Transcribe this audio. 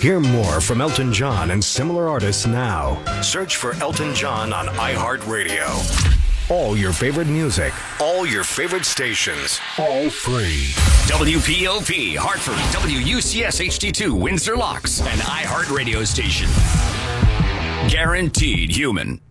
Hear more from Elton John and similar artists now. Search for Elton John on iHeartRadio. All your favorite music, all your favorite stations, all free. WPOP, Hartford, WUCS HD2, Windsor Locks, an iHeartRadio station. Guaranteed human.